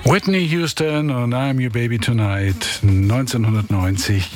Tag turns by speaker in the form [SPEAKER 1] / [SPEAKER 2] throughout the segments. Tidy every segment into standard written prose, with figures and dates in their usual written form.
[SPEAKER 1] Whitney Houston und I'm Your Baby Tonight, 1990.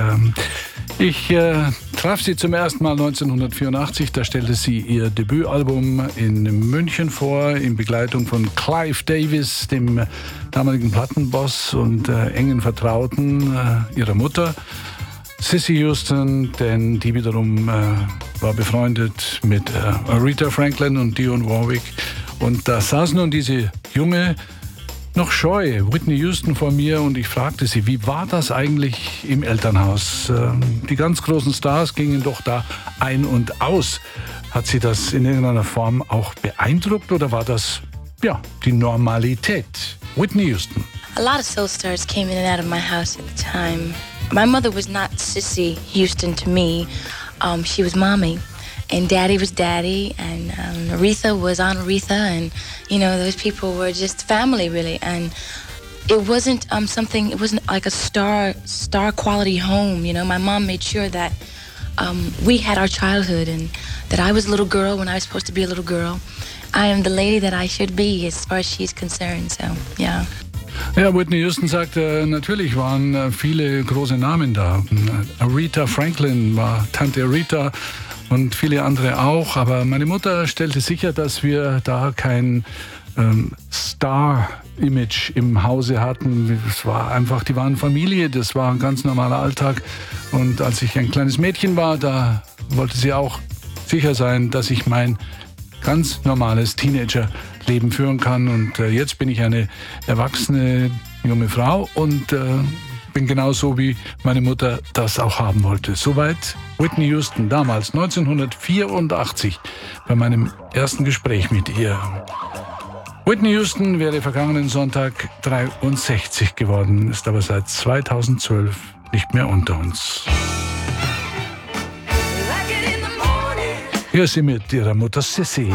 [SPEAKER 1] Ich traf sie zum ersten Mal 1984. Da stellte sie ihr Debütalbum in München vor, in Begleitung von Clive Davis, dem damaligen Plattenboss und engen Vertrauten ihrer Mutter, Cissy Houston, denn die wiederum war befreundet mit Aretha Franklin und Dionne Warwick. Und da saß nun diese junge, noch scheu Whitney Houston vor mir und ich fragte sie, wie war das eigentlich im Elternhaus? Die ganz großen Stars gingen doch da ein und aus. Hat sie das in irgendeiner Form auch beeindruckt oder war das, ja, die Normalität? Whitney Houston.
[SPEAKER 2] A lot of soul stars came in and out of my house at the time. My mother was not Cissy Houston to me. She was mommy. And Daddy was Daddy, and Aretha was Aunt Aretha, and you know those people were just family really. And it wasn't it wasn't like a star quality home. You know, my mom made sure that we had our childhood, and that I was a little girl when I was supposed to be a little girl. I am the lady that I should be as far as she's concerned. So yeah.
[SPEAKER 1] Ja, Whitney Houston sagte, natürlich waren viele große Namen da. Aretha Franklin war Tante Aretha. Und viele andere auch, aber meine Mutter stellte sicher, dass wir da kein Star-Image im Hause hatten. Es war einfach, die waren Familie, das war ein ganz normaler Alltag. Und als ich ein kleines Mädchen war, da wollte sie auch sicher sein, dass ich mein ganz normales Teenager-Leben führen kann. Und jetzt bin ich eine erwachsene junge Frau und bin genauso, wie meine Mutter das auch haben wollte. Soweit Whitney Houston, damals 1984, bei meinem ersten Gespräch mit ihr. Whitney Houston wäre vergangenen Sonntag 63 geworden, ist aber seit 2012 nicht mehr unter uns. Hier ist sie mit ihrer Mutter Cissy.